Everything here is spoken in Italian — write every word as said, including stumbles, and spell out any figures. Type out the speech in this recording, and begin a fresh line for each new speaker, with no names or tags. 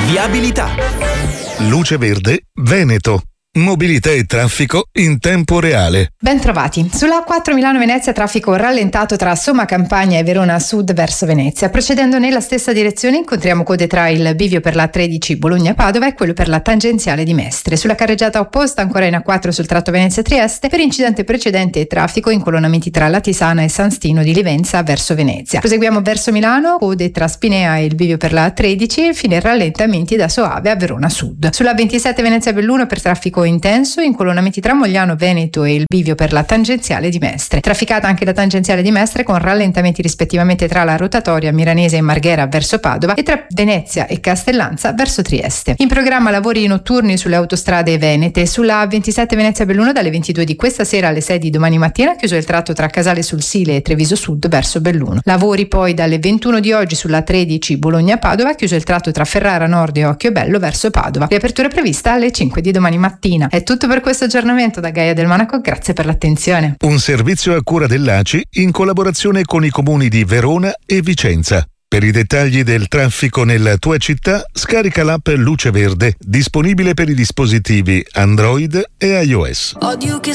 Viabilità.
Luce Verde Veneto. Mobilità e traffico in tempo reale.
Ben trovati. Sulla A quattro Milano-Venezia traffico rallentato tra Somma Campagna e Verona Sud verso Venezia. Procedendo nella stessa direzione incontriamo code tra il bivio per la tredici Bologna-Padova e quello per la tangenziale di Mestre. Sulla carreggiata opposta ancora in A quattro sul tratto Venezia-Trieste per incidente precedente e traffico in colonnamenti tra Latisana e San Stino di Livenza verso Venezia. Proseguiamo verso Milano, code tra Spinea e il bivio per la A tredici e infine rallentamenti da Soave a Verona Sud. Sulla ventisette Venezia-Belluno per traffico intenso in colonnamenti tra Mogliano Veneto e il bivio per la tangenziale di Mestre. Trafficata anche la tangenziale di Mestre con rallentamenti rispettivamente tra la rotatoria Miranese e Marghera verso Padova e tra Venezia e Castellanza verso Trieste. In programma lavori notturni sulle autostrade venete. Sulla ventisette Venezia-Belluno dalle ventidue di questa sera alle sei di domani mattina chiuso il tratto tra Casale sul Sile e Treviso Sud verso Belluno. Lavori poi dalle ventuno di oggi sulla tredici Bologna-Padova chiuso il tratto tra Ferrara Nord e Occhiobello verso Padova. Riapertura prevista alle cinque di domani mattina. È tutto per questo aggiornamento da Gaia del Monaco, grazie per l'attenzione.
Un servizio a cura dell'A C I in collaborazione con i comuni di Verona e Vicenza. Per i dettagli del traffico nella tua città, scarica l'app Luce Verde, disponibile per i dispositivi Android e iOS.
Odio che